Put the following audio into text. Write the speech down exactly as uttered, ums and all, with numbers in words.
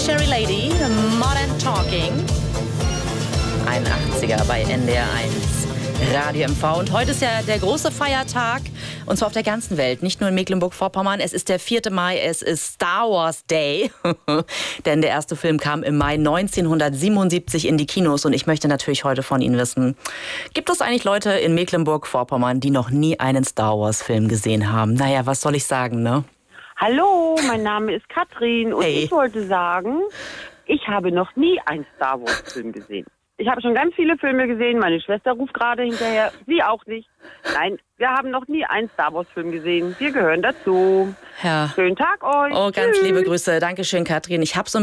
Cherry Lady, Modern Talking. einundachtziger bei N D R eins Radio M V. Und heute ist ja der große Feiertag, und zwar auf der ganzen Welt, nicht nur in Mecklenburg-Vorpommern. Es ist der vierte Mai, es ist Star Wars Day. Denn der erste Film kam im Mai neunzehnhundertsiebenundsiebzig in die Kinos. Und ich möchte natürlich heute von Ihnen wissen, gibt es eigentlich Leute in Mecklenburg-Vorpommern, die noch nie einen Star Wars-Film gesehen haben? Naja, was soll ich sagen, ne? Hallo, mein Name ist Katrin und Hey. ich wollte sagen, ich habe noch nie einen Star Wars-Film gesehen. Ich habe schon ganz viele Filme gesehen, meine Schwester ruft gerade hinterher, sie auch nicht. Nein, wir haben noch nie einen Star Wars-Film gesehen. Wir gehören dazu. Ja. Schönen Tag euch. Oh, ganz Tschüss. liebe Grüße. Dankeschön, Katrin. Ich habe so ein